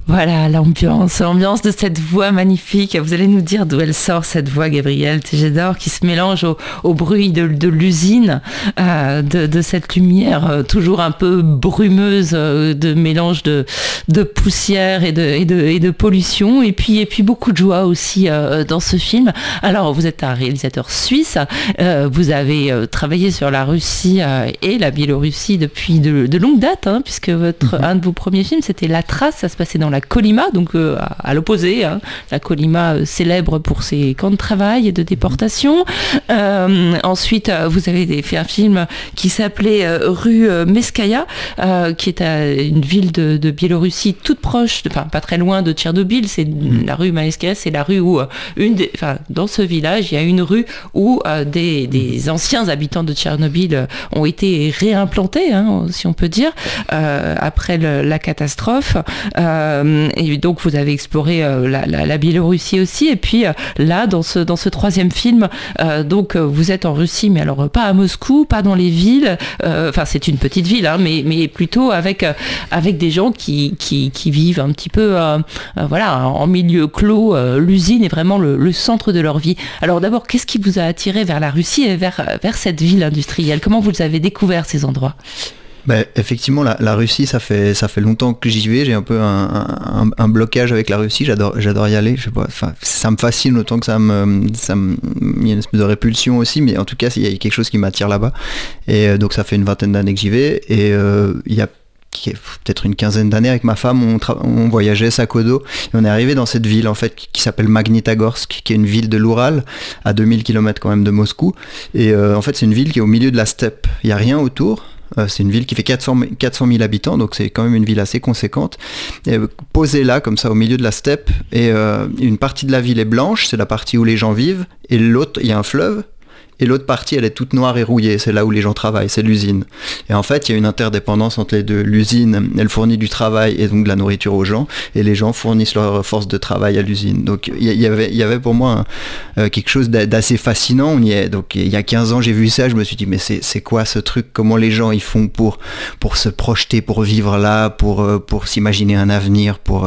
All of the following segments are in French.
Voilà, l'ambiance de cette voix magnifique. Vous allez nous dire d'où elle sort, cette voix, Gabrielle Tejedor, qui se mélange au bruit de l'usine, de cette lumière toujours un peu brumeuse, de mélange de poussière et de pollution, et puis beaucoup de joie aussi dans ce film. Alors, vous êtes un réalisateur suisse, vous avez travaillé sur la Russie et la Biélorussie depuis de longues dates, hein, puisque un de vos premiers films, c'était La Trace, ça se passait dans la Kolyma, donc à l'opposé, hein, la Kolyma célèbre pour ses camps de travail et de déportation. Ensuite, vous avez fait un film qui s'appelait Rue Meskaya, qui est une ville de Biélorussie toute proche, pas très loin de Tchernobyl. C'est la rue Meskaya, c'est la rue où dans ce village, il y a une rue où des anciens habitants de Tchernobyl ont été réimplantés, hein, si on peut dire, après la catastrophe. Et donc vous avez exploré la Biélorussie aussi, et puis là dans ce troisième film, donc vous êtes en Russie, mais alors pas à Moscou, pas dans les villes, c'est une petite ville, hein, mais plutôt avec des gens qui vivent un petit peu en milieu clos. L'usine est vraiment le centre de leur vie. Alors d'abord, qu'est-ce qui vous a attiré vers la Russie et vers cette ville industrielle? Comment vous avez découvert ces endroits? Effectivement, la Russie, ça fait longtemps que j'y vais. J'ai un peu un blocage avec la Russie. J'adore y aller. Je sais pas, ça me fascine autant que il y a une espèce de répulsion aussi, mais en tout cas, il y a quelque chose qui m'attire là-bas. Et donc, ça fait une vingtaine d'années que j'y vais. Et il y a peut-être une quinzaine d'années, avec ma femme, on voyageait sac au dos, et on est arrivé dans cette ville en fait qui s'appelle Magnitogorsk, qui est une ville de l'Oural, à 2000 km quand même de Moscou. Et en fait, c'est une ville qui est au milieu de la steppe. Il n'y a rien autour. C'est une ville qui fait 400 000 habitants, donc c'est quand même une ville assez conséquente. Et posée là, comme ça, au milieu de la steppe, et une partie de la ville est blanche, c'est la partie où les gens vivent, et l'autre, il y a un fleuve, et l'autre partie, elle est toute noire et rouillée, c'est là où les gens travaillent, c'est l'usine. Et en fait, il y a une interdépendance entre les deux. L'usine, elle fournit du travail et donc de la nourriture aux gens, et les gens fournissent leur force de travail à l'usine. Donc il y avait pour moi quelque chose d'assez fascinant. On y est. Donc il y a 15 ans, j'ai vu ça, je me suis dit, mais c'est quoi ce truc? Comment les gens ils font pour se projeter, pour vivre là, pour s'imaginer un avenir, pour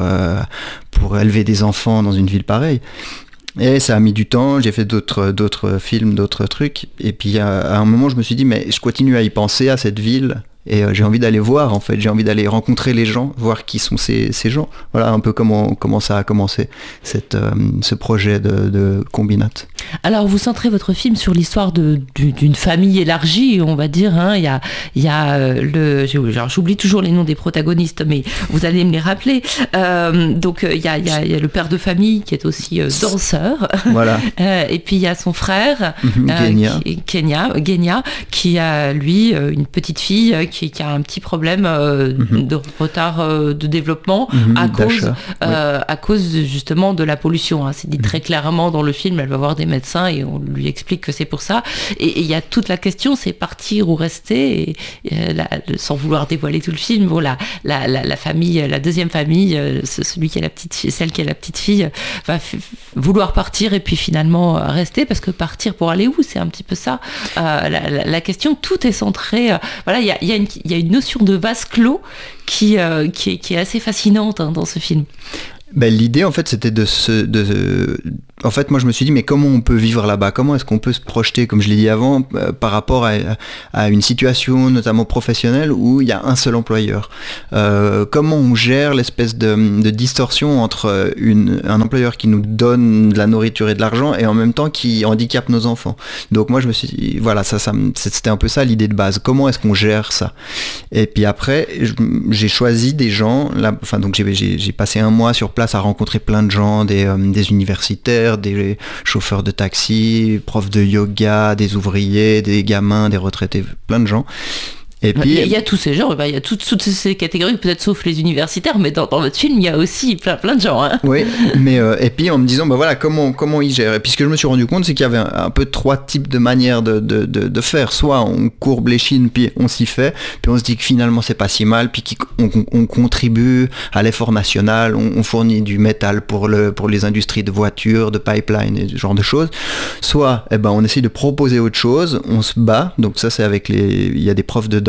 élever des enfants dans une ville pareille? Et ça a mis du temps, j'ai fait d'autres films, d'autres trucs. Et puis à un moment, je me suis dit, mais je continue à y penser, à cette ville. Et j'ai envie d'aller voir, en fait. J'ai envie d'aller rencontrer les gens, voir qui sont ces gens. Voilà un peu comment ça a commencé, ce projet de Combinat. Alors, vous centrez votre film sur l'histoire d'une famille élargie, on va dire. Hein. Il y a j'oublie toujours les noms des protagonistes, mais vous allez me les rappeler. Donc, il y a le père de famille qui est aussi danseur. Voilà. Et puis, il y a son frère, Genia, qui a, lui, une petite fille qui a un petit problème de retard de développement à cause justement de la pollution. Hein. C'est dit très clairement dans le film, elle va voir des médecins et on lui explique que c'est pour ça. Et il y a toute la question, c'est partir ou rester. Sans vouloir dévoiler tout le film, bon, la famille, la deuxième famille, celui qui a la petite fille, celle qui a la petite fille, va vouloir partir et puis finalement rester, parce que partir pour aller où? C'est un petit peu ça. La question, tout est centré. Voilà, il y a une notion de vase clos qui est assez fascinante, hein, dans ce film. L'idée, en fait, c'était en fait, moi, je me suis dit, mais comment on peut vivre là-bas? Comment est-ce qu'on peut se projeter, comme je l'ai dit avant, par rapport à une situation, notamment professionnelle, où il y a un seul employeur? Comment on gère l'espèce de distorsion entre un employeur qui nous donne de la nourriture et de l'argent, et en même temps qui handicape nos enfants? Donc moi, je me suis dit, voilà, c'était un peu ça l'idée de base. Comment est-ce qu'on gère ça? Et puis après, j'ai choisi des gens, donc j'ai passé un mois sur place à rencontrer plein de gens, des universitaires, des chauffeurs de taxi, profs de yoga, des ouvriers, des gamins, des retraités, plein de gens. Et puis, il y a tous ces genres, il y a toutes ces catégories, peut-être sauf les universitaires, mais dans votre film, il y a aussi plein de gens. Hein. Oui, mais et puis en me disant, voilà, comment ils gèrent. Et puis ce que je me suis rendu compte, c'est qu'il y avait un peu trois types de manières de faire. Soit on courbe les chines, puis on s'y fait, puis on se dit que finalement c'est pas si mal, puis on contribue à l'effort national, on fournit du métal pour les industries de voitures, de pipeline et ce genre de choses. Soit on essaye de proposer autre chose, on se bat, donc ça c'est il y a des profs de danse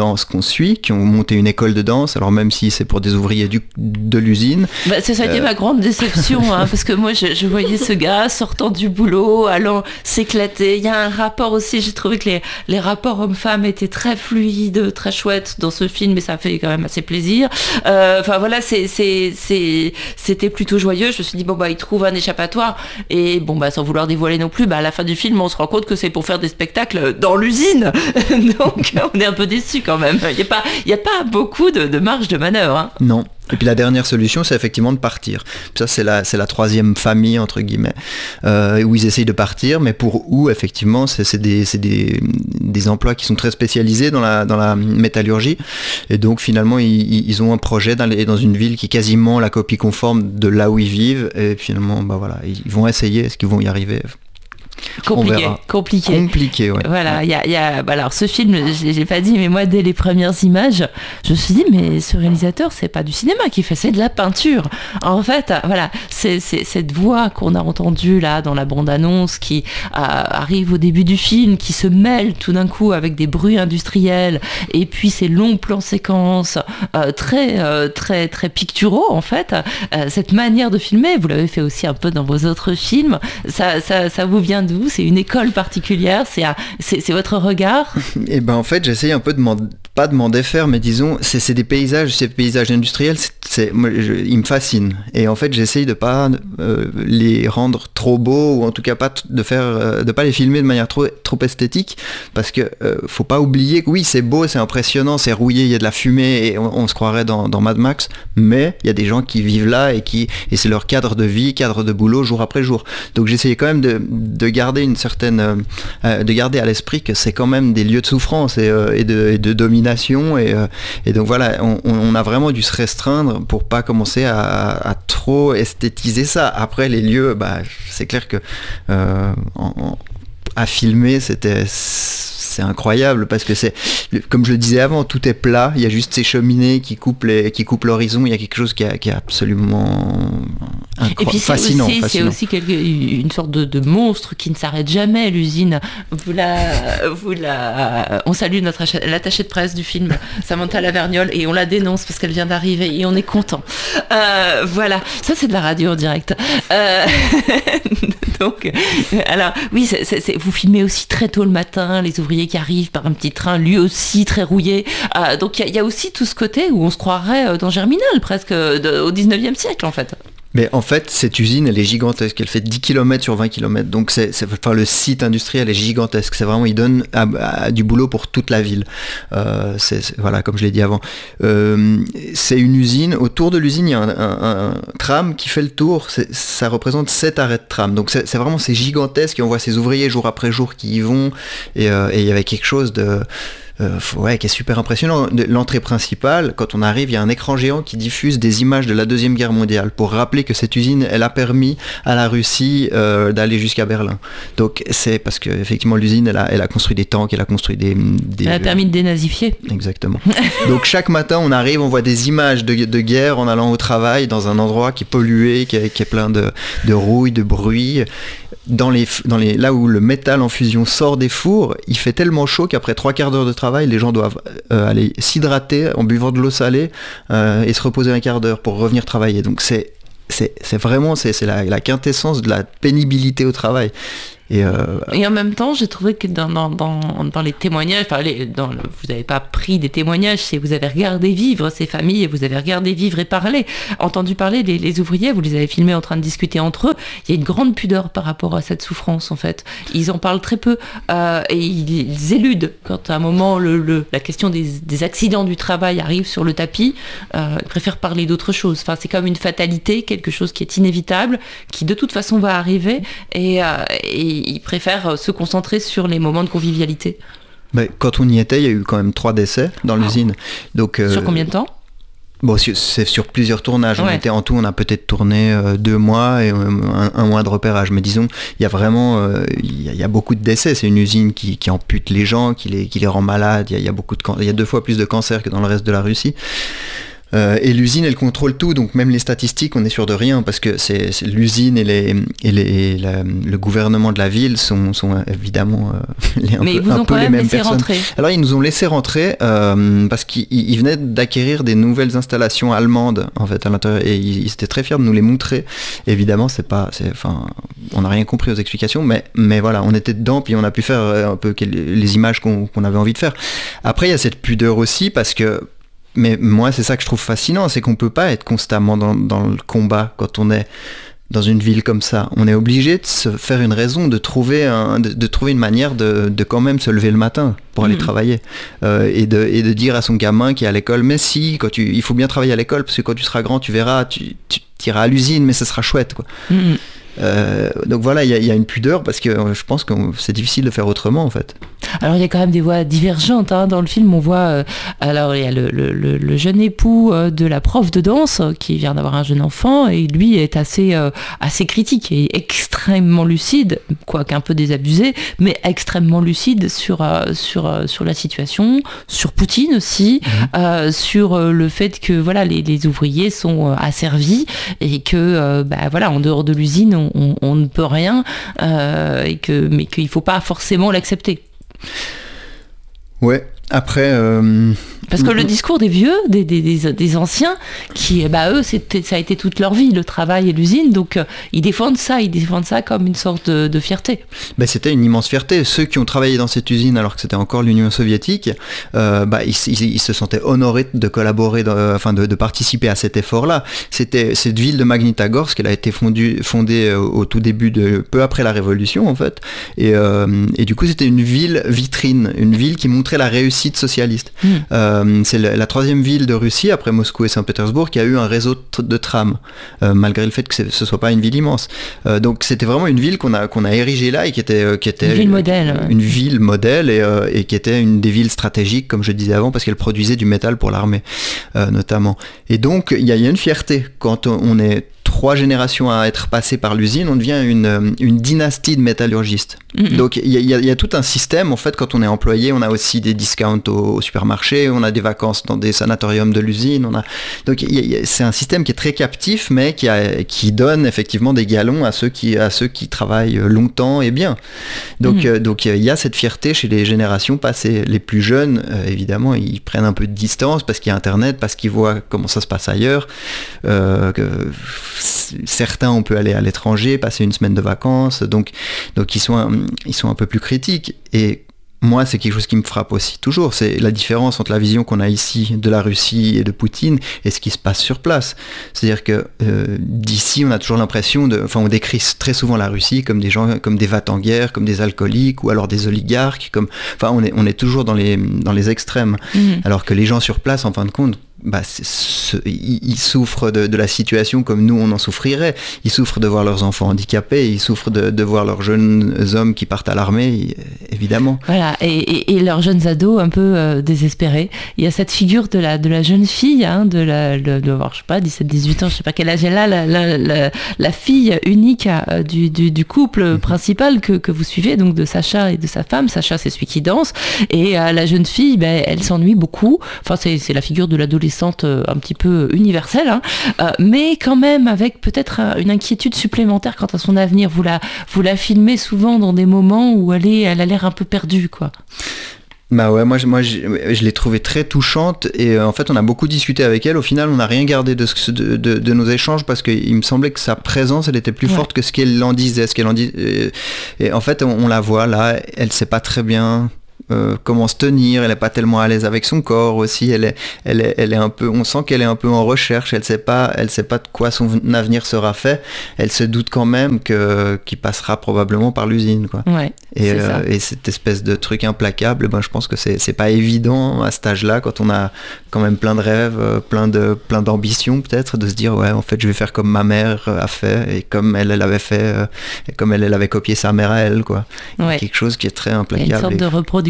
danse qu'on suit, qui ont monté une école de danse, alors même si c'est pour des ouvriers de l'usine. Ça a été ma grande déception, parce que moi je voyais ce gars sortant du boulot, allant s'éclater. Il y a un rapport aussi, j'ai trouvé que les rapports hommes-femmes étaient très fluides, très chouettes dans ce film, et ça fait quand même assez plaisir. Enfin voilà, c'était plutôt joyeux. Je me suis dit, il trouve un échappatoire, et sans vouloir dévoiler non plus, à la fin du film, on se rend compte que c'est pour faire des spectacles dans l'usine. Donc on est un peu déçus quand même. Il n'y a pas beaucoup de marge de manœuvre. Hein. Non. Et puis la dernière solution, c'est effectivement de partir. Ça, c'est la troisième famille, entre guillemets, où ils essayent de partir, mais pour où, effectivement, c'est des emplois qui sont très spécialisés dans la métallurgie. Et donc, finalement, ils ont un projet d'aller dans une ville qui est quasiment la copie conforme de là où ils vivent. Et finalement, ils vont essayer. Est-ce qu'ils vont y arriver ? Compliqué, ouais. Voilà, alors ce film, j'ai pas dit, mais moi dès les premières images, je me suis dit, mais ce réalisateur, c'est pas du cinéma qu'il fait, c'est de la peinture. En fait, voilà, c'est cette voix qu'on a entendue là dans la bande-annonce qui arrive au début du film, qui se mêle tout d'un coup avec des bruits industriels, et puis ces longs plans séquences très très très picturaux en fait. Cette manière de filmer, vous l'avez fait aussi un peu dans vos autres films. Ça vous vient d'où ? C'est une école particulière, c'est votre regard? Et en fait, j'essaye un peu pas de m'en défaire, mais disons, c'est des paysages, ces paysages industriels, ils me fascinent. Et en fait, j'essaye de pas les rendre trop beaux, ou en tout cas de pas les filmer de manière trop esthétique, parce que faut pas oublier que oui, c'est beau, c'est impressionnant, c'est rouillé, il y a de la fumée, et on se croirait dans Mad Max, mais il y a des gens qui vivent là et c'est leur cadre de vie, cadre de boulot, jour après jour. Donc j'essayais quand même de garder une certaine, de garder à l'esprit que c'est quand même des lieux de souffrance et de domination, et donc voilà, on a vraiment dû se restreindre pour pas commencer à trop esthétiser ça. Après les lieux, c'est clair que à filmer, c'est incroyable, parce que comme je le disais avant, tout est plat, il y a juste ces cheminées qui coupent l'horizon, il y a quelque chose qui est absolument fascinant. C'est aussi une sorte de monstre qui ne s'arrête jamais, l'usine. On salue l'attachée de presse du film, Samantha Lavergnole, et on la dénonce parce qu'elle vient d'arriver et on est content. Voilà, ça c'est de la radio en direct. Donc, alors oui, vous filmez aussi très tôt le matin, les ouvriers qui arrivent par un petit train, lui aussi très rouillé. Donc il y a aussi tout ce côté où on se croirait dans Germinal, presque au 19e siècle en fait. Mais en fait, cette usine, elle est gigantesque. Elle fait 10 km sur 20 km. Donc, le site industriel est gigantesque. C'est vraiment, il donne du boulot pour toute la ville. Voilà, comme je l'ai dit avant. C'est une usine. Autour de l'usine, il y a un tram qui fait le tour. Ça représente 7 arrêts de tram. Donc, c'est vraiment, c'est gigantesque. Et on voit ces ouvriers jour après jour qui y vont. Et il y avait quelque chose de... qui est super impressionnant. L'entrée principale, quand on arrive, il y a un écran géant qui diffuse des images de la Deuxième Guerre mondiale pour rappeler que cette usine, elle a permis à la Russie d'aller jusqu'à Berlin. Donc c'est parce que effectivement l'usine, elle a construit des tanks, elle a construit des elle a permis de dénazifier. Exactement. Donc chaque matin, on arrive, on voit des images de guerre en allant au travail dans un endroit qui est pollué, qui est plein de rouille, de bruit. Là où le métal en fusion sort des fours, il fait tellement chaud qu'après 3/4 d'heure de travail, les gens doivent aller s'hydrater en buvant de l'eau salée et se reposer un quart d'heure pour revenir travailler. Donc c'est vraiment la quintessence de la pénibilité au travail. Et en même temps, j'ai trouvé que dans les témoignages, vous n'avez pas pris des témoignages, vous avez regardé vivre ces familles et vous avez regardé vivre et entendu parler les ouvriers, vous les avez filmés en train de discuter entre eux. Il y a une grande pudeur par rapport à cette souffrance en fait. Ils en parlent très peu et ils éludent quand à un moment la question des accidents du travail arrive sur le tapis. Ils préfèrent parler d'autre chose. Enfin, c'est comme une fatalité, quelque chose qui est inévitable, qui de toute façon va arriver et ils préfèrent se concentrer sur les moments de convivialité. Mais quand on y était, il y a eu quand même 3 décès dans l'usine. Donc, sur combien de temps ? Bon, c'est sur plusieurs tournages. Ouais. On a peut-être tourné 2 mois et un mois de repérage. Mais disons, il y a vraiment, il y a beaucoup de décès. C'est une usine qui ampute les gens, qui les rend malades. Il y a 2 fois plus de cancers que dans le reste de la Russie. Et l'usine, elle contrôle tout, donc même les statistiques, on est sûr de rien, parce que c'est l'usine et le gouvernement de la ville sont évidemment Mais ils vous ont quand même laissé rentrer. Alors ils nous ont laissé rentrer parce qu'ils venaient d'acquérir des nouvelles installations allemandes en fait à l'intérieur, et ils étaient très fiers de nous les montrer. Évidemment, on n'a rien compris aux explications, mais voilà, on était dedans, puis on a pu faire un peu les images qu'on avait envie de faire. Après, il y a cette pudeur aussi, parce que mais moi, c'est ça que je trouve fascinant, c'est qu'on peut pas être constamment dans le combat quand on est dans une ville comme ça. On est obligé de se faire une raison, de trouver une manière de quand même se lever le matin pour aller travailler. Et de dire à son gamin qui est à l'école, mais si, il faut bien travailler à l'école, parce que quand tu seras grand, tu verras, tu iras à l'usine, mais ça sera chouette, quoi. Donc voilà, il y a une pudeur, parce que je pense que c'est difficile de faire autrement, en fait. Alors il y a quand même des voix divergentes dans le film. On voit alors il y a le jeune époux de la prof de danse qui vient d'avoir un jeune enfant, et lui est assez critique et extrêmement lucide, quoique un peu désabusé, mais extrêmement lucide sur la situation, sur Poutine aussi, sur le fait que voilà les ouvriers sont asservis, et que voilà, en dehors de l'usine on ne peut rien, mais qu'il faut pas forcément l'accepter. Ouais, après... Parce que le discours des vieux, des anciens, qui, eux, ça a été toute leur vie, le travail et l'usine, donc ils défendent ça comme une sorte de fierté. C'était une immense fierté. Ceux qui ont travaillé dans cette usine alors que c'était encore l'Union soviétique, ils se sentaient honorés de collaborer, de participer à cet effort-là. C'était cette ville de Magnitogorsk, elle a été fondée au tout début, peu après la Révolution, en fait. Et du coup, c'était une ville vitrine, une ville qui montrait la réussite socialiste. C'est la troisième ville de Russie, après Moscou et Saint-Pétersbourg, qui a eu un réseau de trams, malgré le fait que ce soit pas une ville immense. Donc c'était vraiment une ville qu'on a érigée là, et qui était une ville modèle. Une ville modèle, et qui était une des villes stratégiques, comme je disais avant, parce qu'elle produisait du métal pour l'armée, notamment. Et donc il y a une fierté quand on est 3 générations à être passées par l'usine, on devient une dynastie de métallurgistes. Donc il y a tout un système, en fait. Quand on est employé, on a aussi des discounts au supermarché, on a des vacances dans des sanatoriums de l'usine, donc c'est un système qui est très captif, mais qui donne effectivement des galons à ceux qui travaillent longtemps et bien. Donc il y a cette fierté chez les générations passées. Les plus jeunes, évidemment, ils prennent un peu de distance parce qu'il y a Internet, parce qu'ils voient comment ça se passe ailleurs. Certains, on peut aller à l'étranger, passer une semaine de vacances, donc ils sont un peu plus critiques. Et moi, c'est quelque chose qui me frappe aussi toujours, c'est la différence entre la vision qu'on a ici de la Russie et de Poutine et ce qui se passe sur place. C'est-à-dire que d'ici, on a toujours l'impression on décrit très souvent la Russie comme des gens, comme des vats-en-guerre, comme des alcooliques, ou alors des oligarques, on est toujours dans les extrêmes, alors que les gens sur place, en fin de compte, ils souffrent de la situation comme nous on en souffrirait. Ils souffrent de voir leurs enfants handicapés, ils souffrent de voir leurs jeunes hommes qui partent à l'armée, évidemment. Voilà, et leurs jeunes ados un peu désespérés. Il y a cette figure de la jeune fille, de avoir, je sais pas, 17-18 ans, je sais pas quel âge elle a, la fille unique du couple principal que vous suivez, donc de Sacha et de sa femme. Sacha, c'est celui qui danse, et la jeune fille, elle s'ennuie beaucoup. Enfin, c'est la figure de l'adolescente un petit peu universelle, mais quand même avec peut-être une inquiétude supplémentaire quant à son avenir. Vous la filmez souvent dans des moments où elle a l'air un peu perdue, quoi. Ouais, moi je l'ai trouvée très touchante, et en fait on a beaucoup discuté avec elle. Au final, on n'a rien gardé de nos échanges, parce qu'il me semblait que sa présence, elle était plus forte que ce qu'elle en disait. Et en fait, on la voit là, elle sait pas très bien comment se tenir, elle est pas tellement à l'aise avec son corps aussi, elle est un peu, on sent qu'elle est un peu en recherche, elle sait pas de quoi son avenir sera fait, elle se doute quand même qu'il passera probablement par l'usine, quoi. Ouais, et cette espèce de truc implacable, je pense que c'est pas évident à cet âge-là, quand on a quand même plein de rêves, plein d'ambitions peut-être, de se dire en fait je vais faire comme ma mère a fait, et comme elle avait fait, et comme elle avait copié sa mère à elle, quoi. Ouais. Quelque chose qui est très implacable. Il y a une sorte de reproduction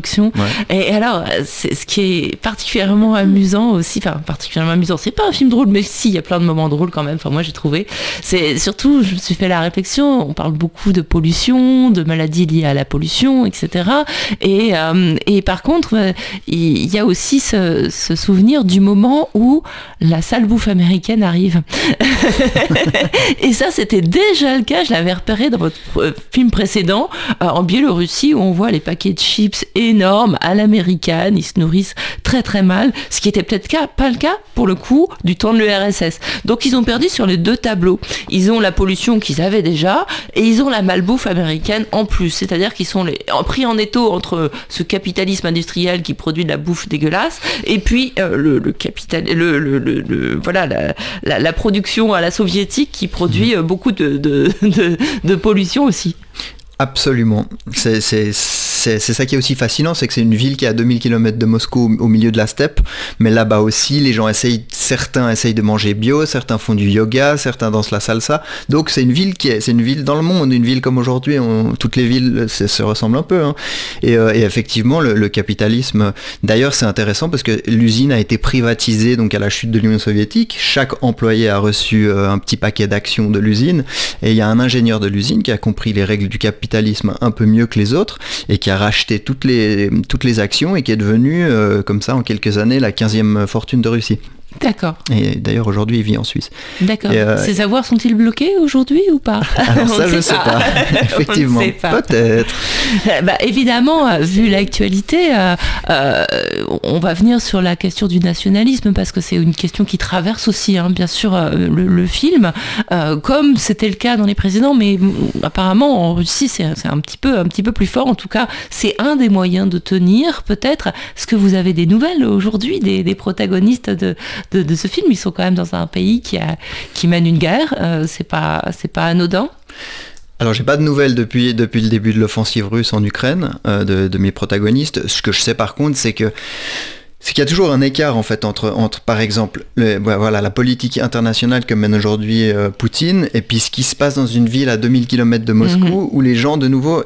production. Ouais. Et alors, ce qui est particulièrement amusant aussi, enfin particulièrement amusant, c'est pas un film drôle, mais si, il y a plein de moments drôles quand même, enfin moi j'ai trouvé, c'est surtout, je me suis fait la réflexion, on parle beaucoup de pollution, de maladies liées à la pollution, etc. Et par contre, il y a aussi ce souvenir du moment où la sale bouffe américaine arrive. Et ça, c'était déjà le cas, je l'avais repéré dans votre film précédent, en Biélorussie, où on voit les paquets de chips énormes à l'américaine, ils se nourrissent très très mal, ce qui était peut-être pas le cas, pour le coup, du temps de l'URSS. Donc ils ont perdu sur les deux tableaux. Ils ont la pollution qu'ils avaient déjà, et ils ont la malbouffe américaine en plus. C'est-à-dire qu'ils sont pris en étau entre ce capitalisme industriel qui produit de la bouffe dégueulasse, et puis la production à la soviétique qui produit beaucoup de pollution aussi. Absolument. C'est ça qui est aussi fascinant, c'est que c'est une ville qui est à 2000 km de Moscou au milieu de la steppe, mais là-bas aussi, les gens certains essayent de manger bio, certains font du yoga, certains dansent la salsa. Donc c'est une ville dans le monde, une ville comme aujourd'hui, toutes les villes se ressemblent un peu. Hein. Et effectivement, le capitalisme, d'ailleurs c'est intéressant parce que l'usine a été privatisée donc à la chute de l'Union soviétique. Chaque employé a reçu un petit paquet d'actions de l'usine, et il y a un ingénieur de l'usine qui a compris les règles du capitalisme un peu mieux que les autres et qui a racheté toutes les actions et qui est devenu comme ça en quelques années la 15e fortune de Russie. D'accord. Et d'ailleurs aujourd'hui il vit en Suisse. D'accord. Ces avoirs sont-ils bloqués aujourd'hui ou pas? Alors ça je ne sais pas. Effectivement. Peut-être. Évidemment, vu l'actualité, on va venir sur la question du nationalisme parce que c'est une question qui traverse aussi, hein, bien sûr, le film, comme c'était le cas dans les précédents, mais apparemment en Russie c'est un petit peu plus fort. En tout cas, c'est un des moyens de tenir. Peut-être. Est-ce que vous avez des nouvelles aujourd'hui des protagonistes de ce film? Ils sont quand même dans un pays qui mène une guerre, c'est pas anodin. Alors j'ai pas de nouvelles depuis le début de l'offensive russe en Ukraine de mes protagonistes. Ce que je sais par contre, c'est qu'il y a toujours un écart en fait entre par exemple la politique internationale que mène aujourd'hui Poutine et puis ce qui se passe dans une ville à 2000 km de Moscou où les gens de nouveau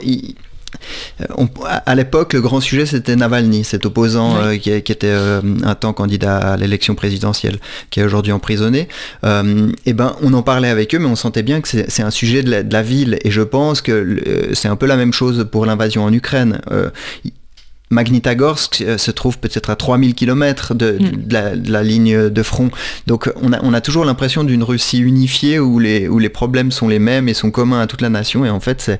à l'époque, le grand sujet c'était Navalny, cet opposant qui était un temps candidat à l'élection présidentielle, qui est aujourd'hui emprisonné. On en parlait avec eux, mais on sentait bien que c'est un sujet de la ville. Et je pense que c'est un peu la même chose pour l'invasion en Ukraine. Magnitogorsk se trouve peut-être à 3000 km de la ligne de front. Donc on a toujours l'impression d'une Russie unifiée où les problèmes sont les mêmes et sont communs à toute la nation. Et en fait,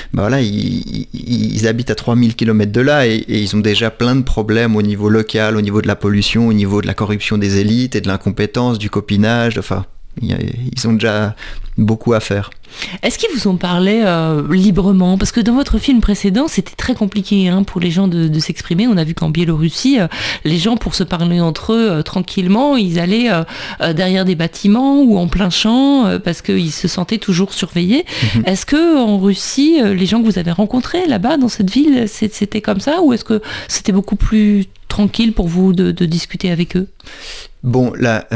ils habitent à 3000 km de là et ils ont déjà plein de problèmes au niveau local, au niveau de la pollution, au niveau de la corruption des élites et de l'incompétence, du copinage. Enfin, ils ont déjà beaucoup à faire. Est-ce qu'ils vous ont parlé librement? Parce que dans votre film précédent, c'était très compliqué pour les gens de s'exprimer. On a vu qu'en Biélorussie, les gens, pour se parler entre eux tranquillement, ils allaient derrière des bâtiments ou en plein champ parce qu'ils se sentaient toujours surveillés. Est-ce que en Russie, les gens que vous avez rencontrés là-bas, dans cette ville, c'était comme ça? Ou est-ce que c'était beaucoup plus tranquille pour vous de discuter avec eux? Bon, là,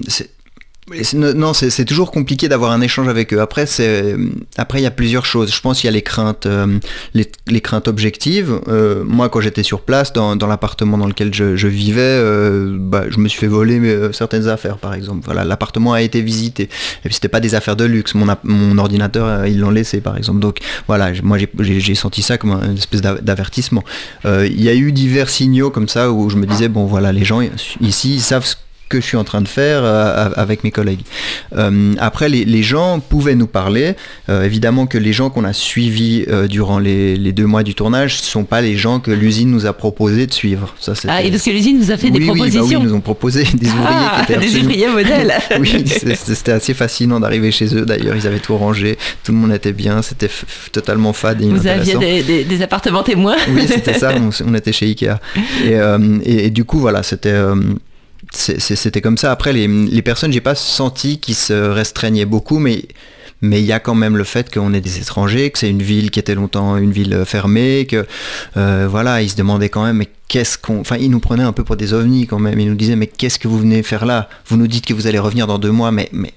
c'est toujours compliqué d'avoir un échange avec eux. Après, il y a plusieurs choses. Je pense qu'il y a les craintes objectives. Moi, quand j'étais sur place, dans l'appartement dans lequel je vivais, je me suis fait voler certaines affaires, par exemple. Voilà, l'appartement a été visité. Et puis, c'était pas des affaires de luxe. Mon ordinateur, ils l'ont laissé, par exemple. Donc, voilà, moi, j'ai senti ça comme une espèce d'avertissement. Il y a eu divers signaux comme ça où je me disais, bon, voilà, les gens ici, ils savent ce que je suis en train de faire avec mes collègues. Après, les gens pouvaient nous parler. Évidemment que les gens qu'on a suivis durant les 2 mois du tournage ne sont pas les gens que l'usine nous a proposé de suivre. Ça, et parce que l'usine nous a fait des propositions. Oui, ils nous ont proposé des ouvriers qui étaient des ouvriers modèles. Oui, c'était assez fascinant d'arriver chez eux. D'ailleurs, ils avaient tout rangé, tout le monde était bien, c'était totalement fade et inintéressant. Vous aviez des appartements témoins. Oui, c'était ça, on était chez Ikea. Et du coup, voilà, c'était comme ça. Après, les personnes, j'ai pas senti qu'ils se restreignaient beaucoup, mais il y a quand même le fait qu'on est des étrangers, que c'est une ville qui était longtemps une ville fermée, que ils se demandaient quand même, mais ils nous prenaient un peu pour des ovnis quand même. Ils nous disaient, mais qu'est-ce que vous venez faire là? Vous nous dites que vous allez revenir dans 2 mois, mais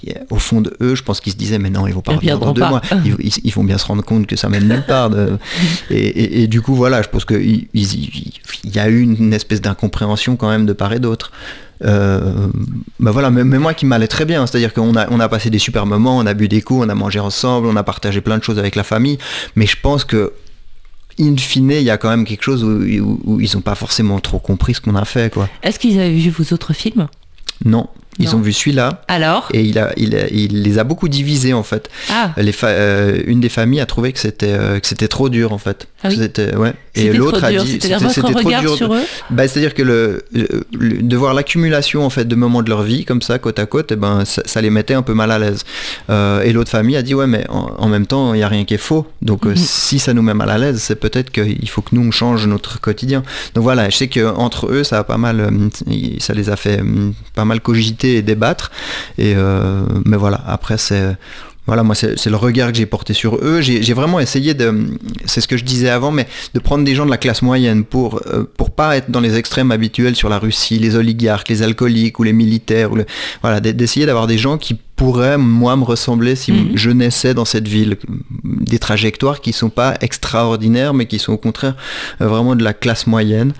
au fond de eux, je pense qu'ils se disaient mais non, ils vont pas revenir dans 2 mois. Ils vont bien se rendre compte que ça mène nulle part. Et du coup, voilà, je pense qu'il y a eu une espèce d'incompréhension quand même de part et d'autre. Voilà, mais moi qui m'allait très bien, c'est-à-dire qu'on a passé des super moments, on a bu des coups, on a mangé ensemble, on a partagé plein de choses avec la famille, mais je pense que in fine, il y a quand même quelque chose où ils n'ont pas forcément trop compris ce qu'on a fait, quoi. Est-ce qu'ils avaient vu vos autres films ? Non. Ils ont vu celui-là. Alors ? Et il les a beaucoup divisés, en fait. Une des familles a trouvé que c'était trop dur, en fait. Ah oui. Et l'autre a dit c'était trop dur sur eux. C'est-à-dire que de voir l'accumulation, en fait, de moments de leur vie comme ça, côte à côte, ça les mettait un peu mal à l'aise. Et l'autre famille a dit ouais, mais en même temps il n'y a rien qui est faux, donc si ça nous met mal à l'aise, c'est peut-être qu'il faut que nous on change notre quotidien. Donc voilà, je sais qu'entre eux ça les a fait pas mal cogiter et débattre, mais voilà, après moi c'est le regard que j'ai porté sur eux. J'ai vraiment essayé c'est ce que je disais avant, mais de prendre des gens de la classe moyenne pour pas être dans les extrêmes habituels sur la Russie, les oligarques, les alcooliques ou les militaires, d'essayer d'avoir des gens qui pourraient, moi, me ressembler si je naissais dans cette ville. Des trajectoires qui sont pas extraordinaires, mais qui sont au contraire vraiment de la classe moyenne.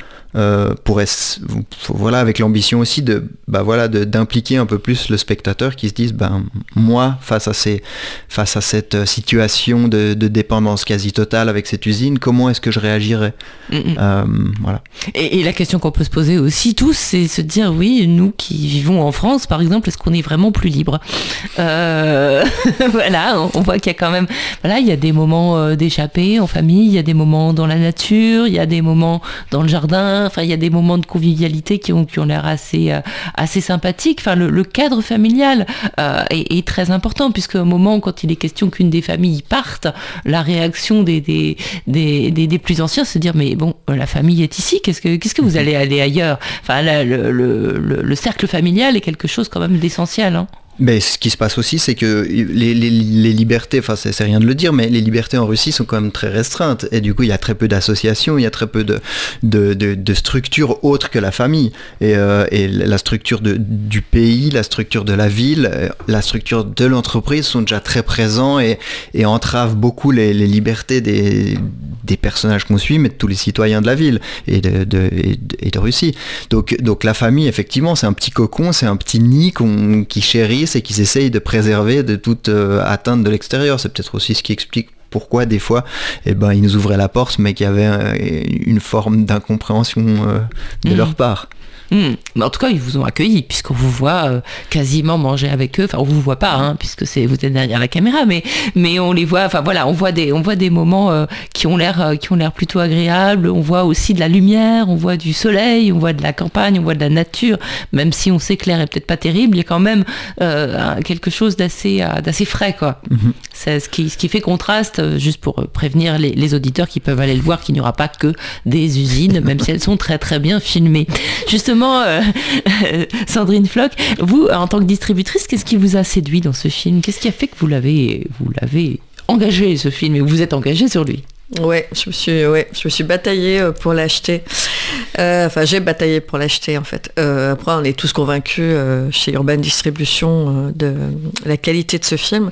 Avec l'ambition aussi d'impliquer un peu plus le spectateur, qui se dise moi face à cette situation de dépendance quasi totale avec cette usine, comment est-ce que je réagirais. Voilà. Et la question qu'on peut se poser aussi tous, c'est se dire oui, nous qui vivons en France par exemple, est-ce qu'on est vraiment plus libre? Voilà, on voit qu'il y a quand même il y a des moments d'échapper en famille, il y a des moments dans la nature, il y a des moments dans le jardin. Enfin, il y a des moments de convivialité qui ont l'air assez sympathiques. Enfin, le cadre familial est très important, puisque au moment quand il est question qu'une des familles parte, la réaction des plus anciens, c'est de dire mais bon, la famille est ici. Qu'est-ce que vous allez aller ailleurs? Enfin, le cercle familial est quelque chose quand même d'essentiel. Hein. Mais ce qui se passe aussi, c'est que les libertés, enfin c'est rien de le dire, mais les libertés en Russie sont quand même très restreintes. Et du coup, il y a très peu d'associations, il y a très peu de structures autres que la famille. Et la structure du pays, la structure de la ville, la structure de l'entreprise sont déjà très présents et entravent beaucoup les libertés des personnages qu'on suit, mais de tous les citoyens de la ville et de Russie. Donc la famille, effectivement, c'est un petit cocon, c'est un petit nid qui chérit et qu'ils essayent de préserver de toute atteinte de l'extérieur. C'est peut-être aussi ce qui explique pourquoi des fois ils nous ouvraient la porte, mais qu'il y avait une forme d'incompréhension de leur part. Mais en tout cas, ils vous ont accueilli, puisqu'on vous voit quasiment manger avec eux. Enfin, on vous voit pas, hein, puisque vous êtes derrière la caméra, mais on les voit. Enfin voilà, on voit des moments qui ont l'air plutôt agréables. On voit aussi de la lumière, on voit du soleil, on voit de la campagne, on voit de la nature. Même si on sait que l'air est peut-être pas terrible, il y a quand même quelque chose d'assez frais, quoi. C'est ce qui fait contraste, juste pour prévenir les auditeurs qui peuvent aller le voir, qu'il n'y aura pas que des usines, même si elles sont très très bien filmées. Justement, Sandrine Floch, vous, en tant que distributrice, qu'est-ce qui vous a séduit dans ce film? Qu'est-ce qui a fait que vous l'avez engagé, ce film, et vous vous êtes engagé sur lui? Ouais, je me suis bataillée pour l'acheter. J'ai bataillé pour l'acheter, en fait. Après, on est tous convaincus chez Urban Distribution de la qualité de ce film.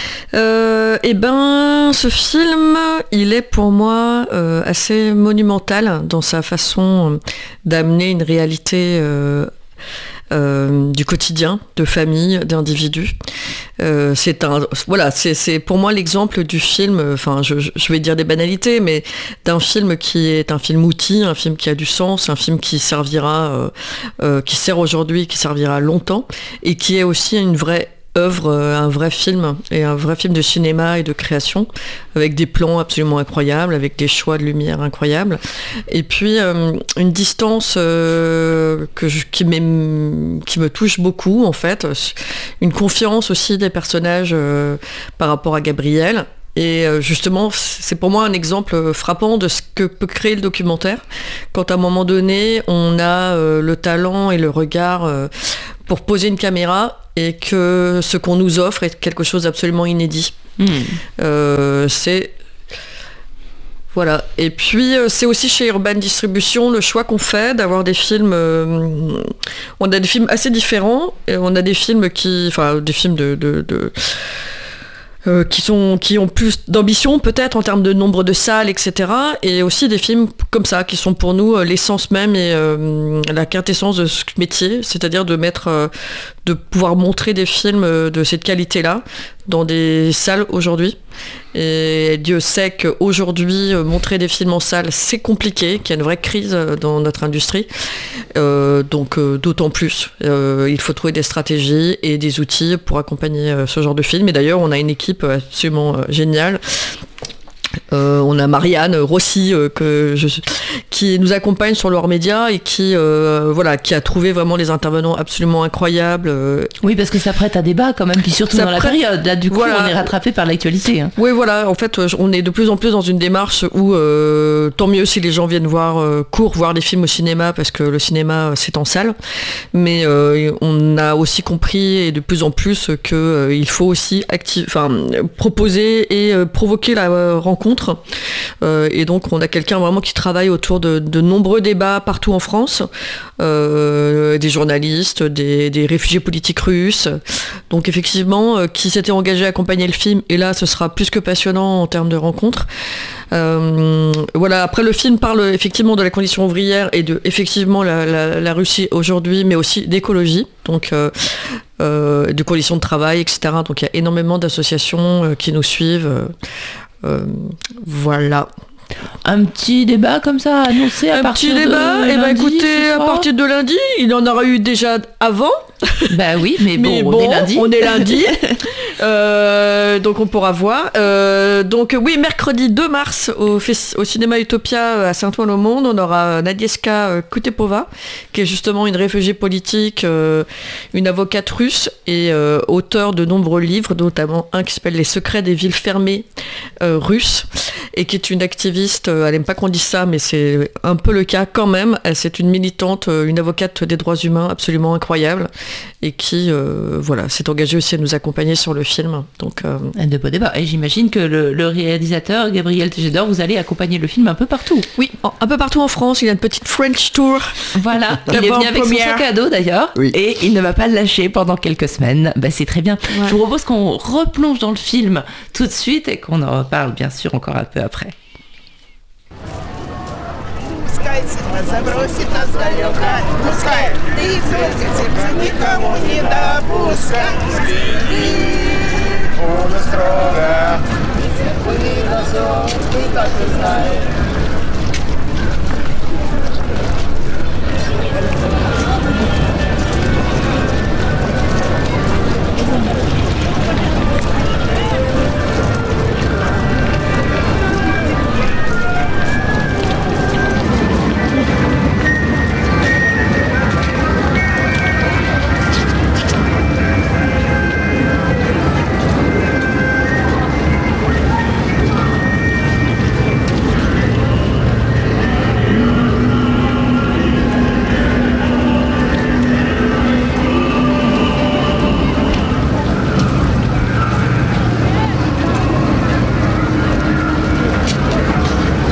Ce film, il est pour moi assez monumental dans sa façon d'amener une réalité du quotidien, de famille, d'individus. C'est pour moi l'exemple du film, je vais dire des banalités, mais d'un film qui est un film outil, un film qui a du sens, un film qui servira, qui sert aujourd'hui, qui servira longtemps, et qui est aussi une vraie œuvre, un vrai film, et un vrai film de cinéma et de création, avec des plans absolument incroyables, avec des choix de lumière incroyables, et puis une distance qui me touche beaucoup, en fait, une confiance aussi des personnages par rapport à Gabriel. Et justement, c'est pour moi un exemple frappant de ce que peut créer le documentaire, quand à un moment donné, on a le talent et le regard pour poser une caméra, et que ce qu'on nous offre est quelque chose d'absolument inédit. Voilà. Et puis c'est aussi chez Urban Distribution le choix qu'on fait d'avoir des films. On a des films assez différents. Et on a des films qui ont plus d'ambition peut-être en termes de nombre de salles, etc. Et aussi des films comme ça qui sont pour nous l'essence même et la quintessence de ce métier, c'est-à-dire de pouvoir montrer des films de cette qualité-là dans des salles aujourd'hui. Et Dieu sait qu'aujourd'hui, montrer des films en salle, c'est compliqué, qu'il y a une vraie crise dans notre industrie. Donc d'autant plus, il faut trouver des stratégies et des outils pour accompagner ce genre de film. Et d'ailleurs, on a une équipe absolument géniale. On a Marianne Rossi qui nous accompagne sur Loire Média et qui a trouvé vraiment des intervenants absolument incroyables. Oui, parce que ça prête à débat quand même, puis surtout dans la période. Là, du coup, on est rattrapé par l'actualité. Hein. Oui, voilà. En fait, on est de plus en plus dans une démarche où tant mieux si les gens viennent voir des films au cinéma, parce que le cinéma, c'est en salle. Mais on a aussi compris, et de plus en plus, qu'il faut aussi proposer et provoquer la rencontre. Et donc on a quelqu'un vraiment qui travaille autour de nombreux débats partout en France, des journalistes, des réfugiés politiques russes, donc effectivement qui s'étaient engagés à accompagner le film, et là ce sera plus que passionnant en termes de rencontres. Après le film parle effectivement de la condition ouvrière et de effectivement la Russie aujourd'hui, mais aussi d'écologie, donc de conditions de travail, etc. Donc il y a énormément d'associations qui nous suivent. Voilà. Un petit débat comme ça annoncé à partir de lundi, écoutez, à partir de lundi, il y en aura eu déjà avant. Bah oui, mais bon, on est lundi. Donc on pourra voir. Donc oui, mercredi 2 mars au cinéma Utopia à Saint-Ouen-l'Aumône, on aura Nadieska Kutepova, qui est justement une réfugiée politique, une avocate russe et auteure de nombreux livres, notamment un qui s'appelle Les secrets des villes fermées russes, et qui est une activiste, elle n'aime pas qu'on dise ça, mais c'est un peu le cas quand même. C'est une militante, une avocate des droits humains absolument incroyable, et qui s'est engagée aussi à nous accompagner sur le film. Donc, de beaux débats. Et j'imagine que le réalisateur Gabriel Tejedor, vous allez accompagner le film un peu partout. Oui, un peu partout en France. Il y a une petite French tour. Voilà, il est venu avec son sac à dos d'ailleurs, oui. Et il ne va pas le lâcher pendant quelques semaines. C'est très bien. Ouais. Je vous propose qu'on replonge dans le film tout de suite et qu'on en reparle bien sûr encore un peu après. Забросит нас далеко, пускай ты сердце никому не допускай. Буду строго, терпи разум, ты так и знаешь.